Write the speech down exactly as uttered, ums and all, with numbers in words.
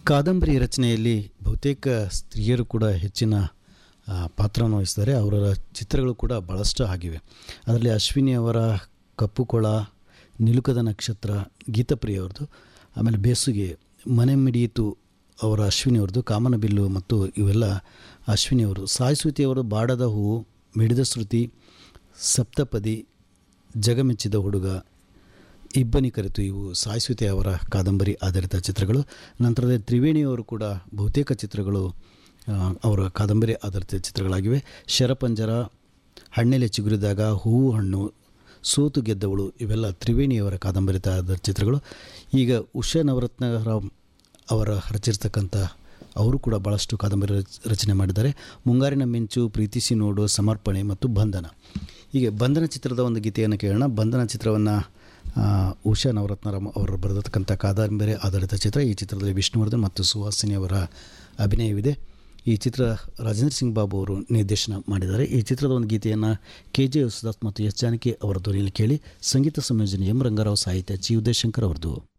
ಕಾದಂಬರಿ ರಚನೆಯಲ್ಲಿ ಬಹುತೇಕ ಸ್ತ್ರೀಯರು ಕೂಡ ಹೆಚ್ಚಿನ ಆ, ಪಾತ್ರವನ್ನು ವಹಿಸಿದ್ದಾರೆ. ಅವರ ಚಿತ್ರಗಳು ಕೂಡ ಭಾಳಷ್ಟು ಆಗಿವೆ. ಅದರಲ್ಲಿ ಅಶ್ವಿನಿ ಅವರ ಕಪ್ಪು ಕೊಳ, ನಿಲುಕದ ನಕ್ಷತ್ರ, ಗೀತಪ್ರಿಯ ಅವ್ರದ್ದು, ಆಮೇಲೆ ಬೇಸುಗೆ, ಮನೆ ಮಿಡಿಯಿತು ಅವರ ಅಶ್ವಿನಿ ಅವ್ರದ್ದು, ಕಾಮನಬಿಲ್ಲು ಮತ್ತು ಇವೆಲ್ಲ ಅಶ್ವಿನಿ ಅವರು. ಸಾಯಿಸುತಿ ಅವರು ಬಾಡದ ಹೂವು, ಮಿಡಿದ ಶ್ರುತಿ, ಸಪ್ತಪದಿ, ಜಗಮೆಚ್ಚಿದ ಹುಡುಗ, ಇಬ್ಬನಿ ಕರೆತು ಇವು ಸಾಯಿಸುತಿ ಅವರ ಕಾದಂಬರಿ ಆಧಾರಿತ ಚಿತ್ರಗಳು. ನಂತರದಲ್ಲಿ ತ್ರಿವೇಣಿಯವರು ಕೂಡ ಬಹುತೇಕ ಚಿತ್ರಗಳು ಆ, ಅವರ ಕಾದಂಬರಿ ಆಧಾರಿತ ಚಿತ್ರಗಳಾಗಿವೆ. ಶರಪಂಜರ, ಹಣ್ಣೆಲೆ ಚಿಗುರಿದಾಗ, ಹೂವು ಹಣ್ಣು, ಸೋತು ಗೆದ್ದವಳು ಇವೆಲ್ಲ ತ್ರಿವೇಣಿಯವರ ಕಾದಂಬರಿ ಆಧಾರಿತ ಚಿತ್ರಗಳು. ಈಗ ಉಷಾ ನವರತ್ನರಾವ್ ಅವರ ರಚಿರ್ತಕ್ಕಂಥ ಅವರು ಕೂಡ ಭಾಳಷ್ಟು ಕಾದಂಬರಿ ರಚ ರಚನೆ ಮಾಡಿದ್ದಾರೆ. ಮುಂಗಾರಿನ ಮಿಂಚು, ಪ್ರೀತಿಸಿ ನೋಡು, ಸಮರ್ಪಣೆ ಮತ್ತು ಬಂಧನ. ಹೀಗೆ ಬಂಧನ ಚಿತ್ರದ ಒಂದು ಗೀತೆಯನ್ನು ಕೇಳೋಣ. ಬಂಧನ ಚಿತ್ರವನ್ನು ಉಷಾ ನವರತ್ನರಾಮ್ ಅವರು ಬರೆದಿರ್ತಕ್ಕಂಥ ಕಾದಂಬರಿ ಆಧಾರಿತ ಚಿತ್ರ. ಈ ಚಿತ್ರದಲ್ಲಿ ವಿಷ್ಣುವರ್ಧನ್ ಮತ್ತು ಸುಹಾಸಿನಿ ಅವರ ಅಭಿನಯವಿದೆ. ಈ ಚಿತ್ರ ರಾಜೇಂದ್ರ ಸಿಂಗ್ ಬಾಬು ಅವರು ನಿರ್ದೇಶನ ಮಾಡಿದ್ದಾರೆ. ಈ ಚಿತ್ರದ ಒಂದು ಗೀತೆಯನ್ನು ಕೆ ಜೆ ಯೇಸುದಾಸ್ ಮತ್ತು ಎಸ್ ಜಾನಕಿ ಅವರ ಧ್ವನಿಯಲ್ಲಿ ಕೇಳಿ. ಸಂಗೀತ ಸಂಯೋಜನೆ ಎಂ ರಂಗಾರಾವ್, ಸಾಹಿತ್ಯ ಜಿ ಉದಯಶಂಕರ್ ಅವರದು.